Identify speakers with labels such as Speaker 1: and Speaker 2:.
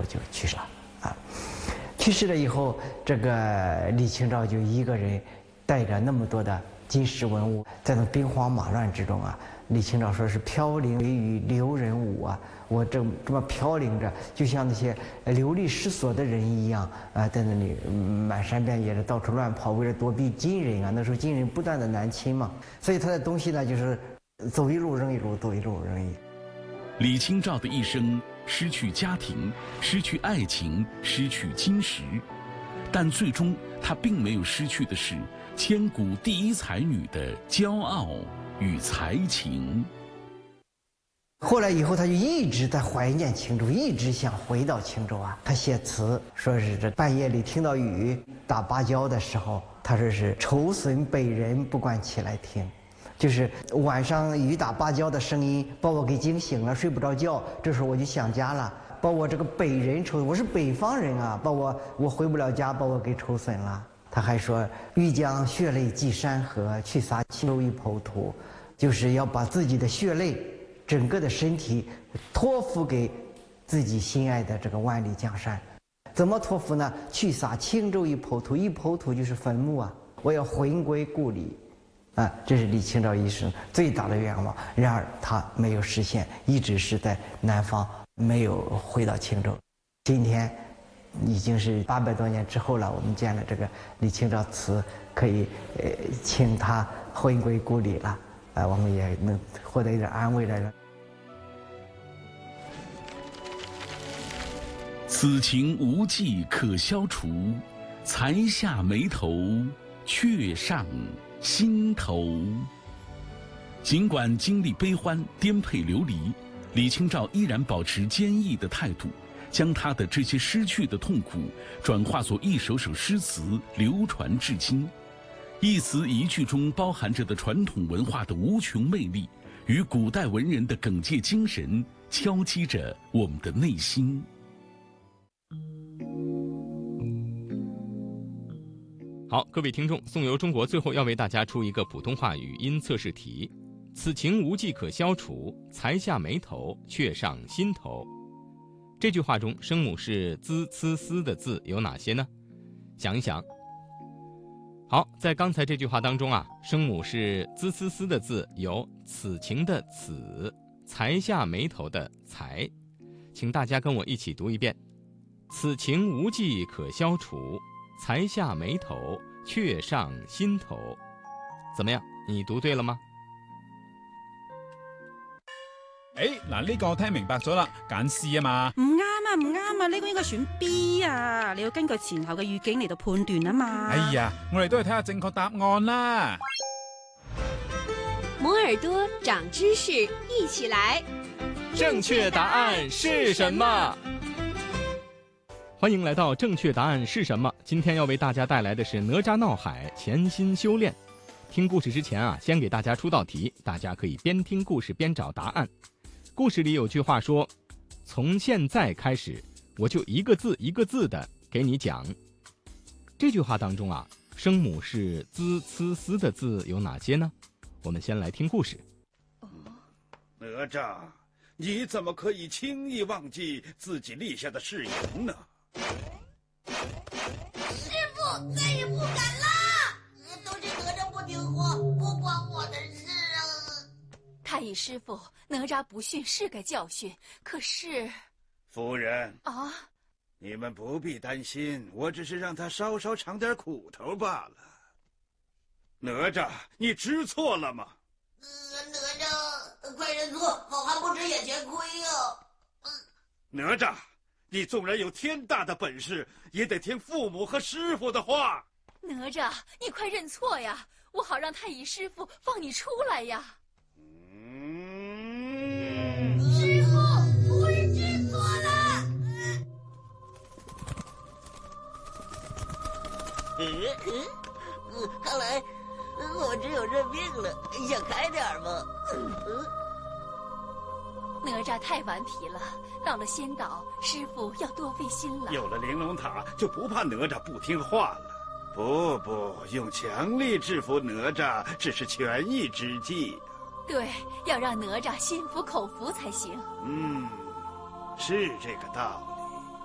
Speaker 1: 就去世了啊。去世了以后，这个李清照就一个人带着那么多的金石文物，在那兵荒马乱之中啊，李清照说是飘零随雨留人舞啊，我这么飘零着，就像那些流离失所的人一样啊，在那里满山遍野的到处乱跑，为了躲避金人啊。那时候金人不断的南侵嘛，所以他的东西呢就是走一路扔一路，走一路扔一路。
Speaker 2: 李清照的一生失去家庭，失去爱情，失去金石，但最终她并没有失去的是千古第一才女的骄傲与才情。
Speaker 1: 后来以后，他就一直在怀念青州，一直想回到青州啊。他写词说是这半夜里听到雨打芭蕉的时候，他说是愁损北人不惯起来听，就是晚上雨打芭蕉的声音把我给惊醒了，睡不着觉。这时候我就想家了，把我这个北人愁，我是北方人啊，把我回不了家，把我给愁损了。他还说欲将血泪寄山河，去洒青州一抔土，就是要把自己的血泪整个的身体托付给自己心爱的这个万里江山。怎么托付呢？去洒青州一抔土，一抔土就是坟墓啊，我要魂归故里啊，这是李清照一生最大的愿望。然而他没有实现，一直是在南方，没有回到青州。今天已经是800多年之后了，我们见了这个李清照词，可以请他魂归故里了，我们也能获得一点安慰来了。
Speaker 2: 此情无计可消除，才下眉头，却上心头。尽管经历悲欢，颠沛流离，李清照依然保持坚毅的态度，将她的这些失去的痛苦转化作一首首诗词，流传至今。一词一句中包含着的传统文化的无穷魅力，与古代文人的耿介精神敲击着我们的内心。
Speaker 3: 好，各位听众，颂游中国最后要为大家出一个普通话语音测试题。此情无计可消除，才下眉头，却上心头。这句话中声母是滋、呲、丝的字有哪些呢？想一想。好，在刚才这句话当中啊，声母是滋、呲、丝的字有此情的此，才下眉头的才。请大家跟我一起读一遍：此情无计可消除，才下眉头，却上心头。怎么样，你讀對了嗎？
Speaker 4: 嗱，呢個我聽明白咗啦，揀 C 啊嘛。
Speaker 5: 唔啱啊，唔啱啊，呢個應該選 B 啊，你要根據前後嘅語境嚟到判斷啊嘛。
Speaker 4: 哎呀，我哋都係睇下正確答案啦。
Speaker 6: 摩耳朵長知識，一起來。
Speaker 3: 正確答案是什麼？歡迎來到正確答案是什麼？今天要為大家帶來的是哪吒鬧海潛心修煉。聽故事之前啊，先給大家出道題，大家可以邊聽故事邊找答案。故事裡有句話說，從現在開始，我就一個字一個字的給你講。這句話當中啊，聲母是滋、呲、絲的字有哪些呢？我們先來聽故事。
Speaker 7: 哪吒，你怎麼可以輕易忘記自己立下的誓言呢？
Speaker 8: 師父，再也不敢了！都是哪吒不聽話，不關我的事啊！
Speaker 9: 太乙師父，哪吒不訓是該教訓，可是……
Speaker 7: 夫人
Speaker 9: 啊，
Speaker 7: 你們不必擔心，我只是讓他稍稍嘗點苦頭罷了。哪吒，你知錯了嗎？
Speaker 8: 哪吒，快認錯，好漢不知眼前虧啊！
Speaker 7: 哪吒，你縱然有天大的本事，也得聽父母和師傅的話。
Speaker 9: 哪吒，你快認錯呀，我好讓太乙師父放你出來呀。
Speaker 8: 師父，夫人知錯了。看來我只有認命了，想開點吧。
Speaker 9: 哪吒太頑皮了，到了仙島，師父要多費心了。
Speaker 7: 有了玲珑塔，就不怕哪吒不聽話了。不，用強力制服哪吒只是權宜之計。
Speaker 9: 對，要讓哪吒心服口服才行。
Speaker 7: 是這個道理。